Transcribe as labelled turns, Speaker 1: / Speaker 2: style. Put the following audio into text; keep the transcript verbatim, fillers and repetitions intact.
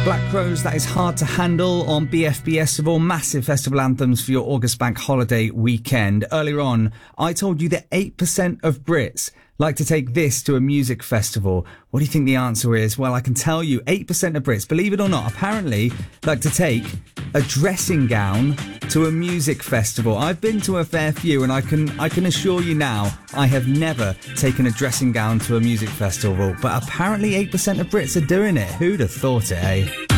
Speaker 1: Black Crows, that is Hard to Handle on B F B S of all massive festival anthems for your August bank holiday weekend. Earlier on, I told you that eight percent of Brits like to take this to a music festival. What do you think the answer is? Well, I can tell you, eight percent of Brits, believe it or not, apparently like to take a dressing gown to a music festival. I've been to a fair few, and I can I can assure you now, I have never taken a dressing gown to a music festival. But apparently eight percent of Brits are doing it. Who'd have thought it, eh?